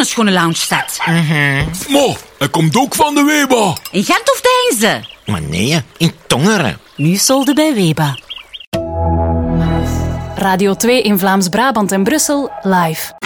een schone lounge staat. Maar, hij komt ook van de Weba. In Gent of Deinze? Maar nee, in Tongeren. Nu solde bij Weba. Radio 2 in Vlaams-Brabant en Brussel live.